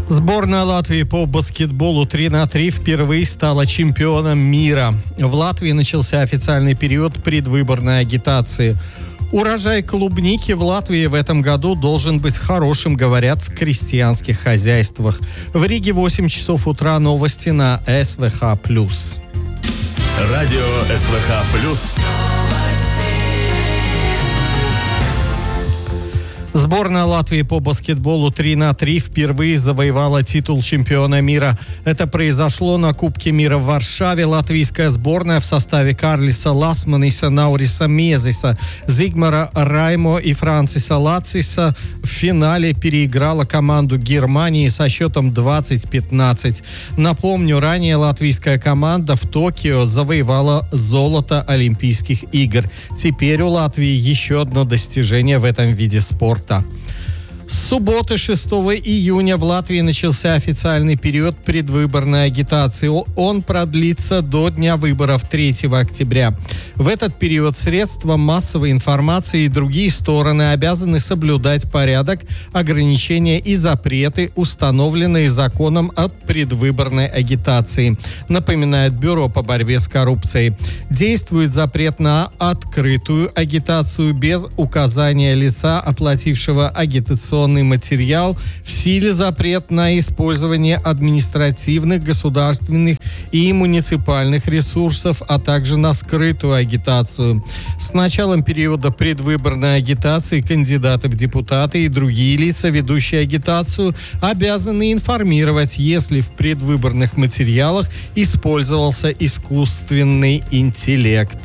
Сборная Латвии по баскетболу 3х3 впервые стала чемпионом мира. В Латвии начался официальный период предвыборной агитации. Урожай клубники в Латвии в этом году должен быть хорошим, говорят в крестьянских хозяйствах. В Риге 8 часов утра новости на СВХ+. Радио СВХ+. Сборная Латвии по баскетболу 3х3 впервые завоевала титул чемпиона мира. Это произошло на Кубке мира в Варшаве. Латвийская сборная в составе Карлиса Ласманиса, Науриса Мезиса, Зигмара Раймо и Франциса Лациса в финале переиграла команду Германии со счетом 20-15. Напомню, ранее латвийская команда в Токио завоевала золото Олимпийских игр. Теперь у Латвии еще одно достижение в этом виде спорта. С субботы 6 июня в Латвии начался официальный период предвыборной агитации. Он продлится до дня выборов 3 октября. В этот период средства массовой информации и другие стороны обязаны соблюдать порядок, ограничения и запреты, установленные законом о предвыборной агитации, напоминает Бюро по борьбе с коррупцией. Действует запрет на открытую агитацию без указания лица, оплатившего агитационный материал. В силе запрет на использование административных, государственных и муниципальных ресурсов, а также на скрытую агитацию. С началом периода предвыборной агитации кандидаты в депутаты и другие лица, ведущие агитацию, обязаны информировать, если в предвыборных материалах использовался искусственный интеллект.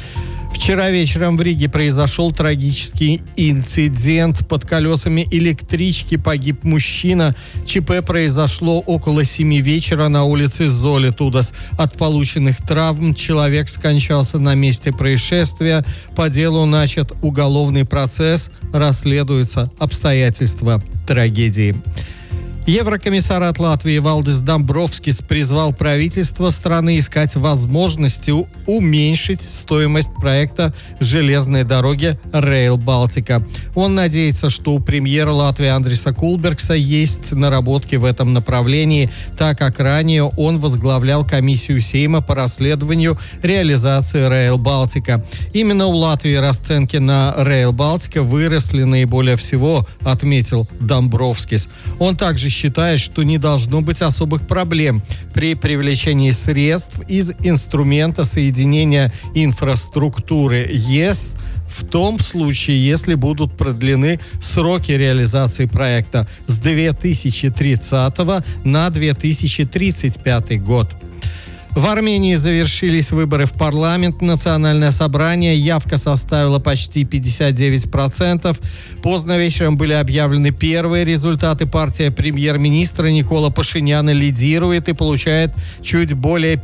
Вчера вечером в Риге произошел трагический инцидент. Под колесами электрички погиб мужчина. ЧП произошло около 7 вечера на улице Золитудас. От полученных травм человек скончался на месте происшествия. По делу начат уголовный процесс. Расследуются обстоятельства трагедии. Еврокомиссар от Латвии Валдис Домбровскис призвал правительство страны искать возможности уменьшить стоимость проекта железной дороги Rail Baltica. Он надеется, что у премьера Латвии Андриса Кулбергса есть наработки в этом направлении, так как ранее он возглавлял комиссию Сейма по расследованию реализации Rail Baltica. Именно у Латвии расценки на Rail Baltica выросли наиболее всего, отметил Домбровскис. Он также считает, что не должно быть особых проблем при привлечении средств из инструмента соединения инфраструктуры ЕС в том случае, если будут продлены сроки реализации проекта с 2030 на 2035 год. В Армении завершились выборы в парламент, национальное собрание. Явка составила почти 59%. Поздно вечером были объявлены первые результаты. Партия премьер-министра Никола Пашиняна лидирует и получает чуть более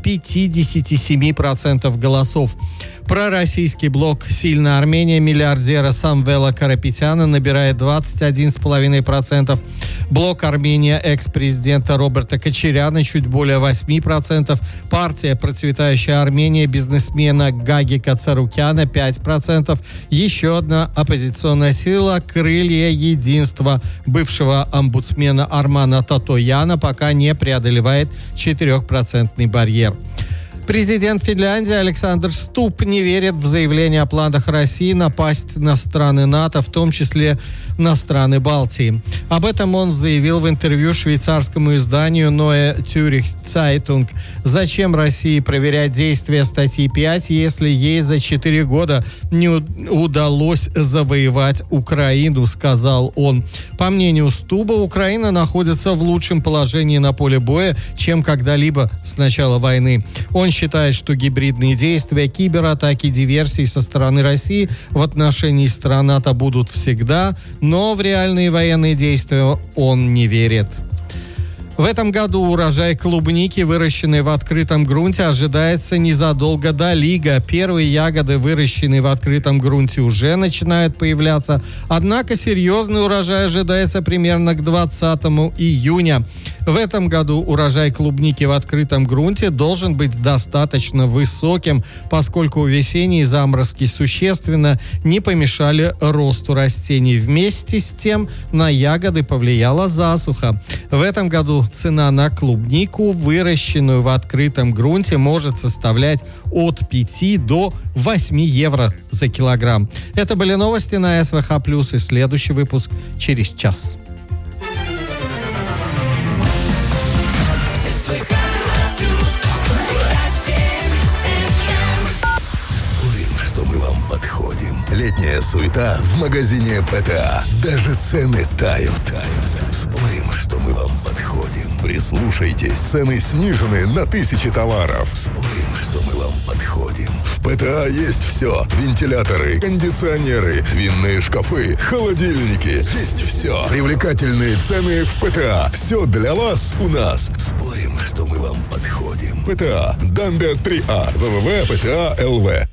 57% голосов. Пророссийский блок «Сильная Армения» миллиардера Самвела Карапетяна набирает 21,5%. Блок «Армения» экс-президента Роберта Кочаряна чуть более 8%. Партия «Процветающая Армения» бизнесмена Гаги Кацарукяна 5%. Еще одна оппозиционная сила «Крылья единства» бывшего омбудсмена Армана Татояна пока не преодолевает 4% барьер. Президент Финляндии Александр Ступп не верит в заявление о планах России напасть на страны НАТО, в том числе на страны Балтии. Об этом он заявил в интервью швейцарскому изданию Neue Zürich Zeitung. Зачем России проверять действия статьи 5, если ей за 4 года не удалось завоевать Украину, сказал он. По мнению Ступпа, Украина находится в лучшем положении на поле боя, чем когда-либо с начала войны. Он считает, что гибридные действия, кибератаки, диверсии со стороны России в отношении стран НАТО будут всегда, но в реальные военные действия он не верит. В этом году урожай клубники, выращенный в открытом грунте, ожидается незадолго до лига. Первые ягоды, выращенные в открытом грунте, уже начинают появляться. Однако серьезный урожай ожидается примерно к 20 июня. В этом году урожай клубники в открытом грунте должен быть достаточно высоким, поскольку весенние заморозки существенно не помешали росту растений. Вместе с тем на ягоды повлияла засуха. В этом году цена на клубнику, выращенную в открытом грунте, может составлять от 5 до 8 евро за килограмм. Это были новости на СВХ+, и следующий выпуск через час. Летняя суета в магазине ПТА. Даже цены тают. Спорим, что мы вам подходим. Прислушайтесь, цены снижены на тысячи товаров. Спорим, что мы вам подходим. В ПТА есть все. Вентиляторы, кондиционеры, винные шкафы, холодильники. Есть все. Привлекательные цены в ПТА. Все для вас у нас. Спорим, что мы вам подходим. ПТА. Дамбе 3А. www.pta.lv.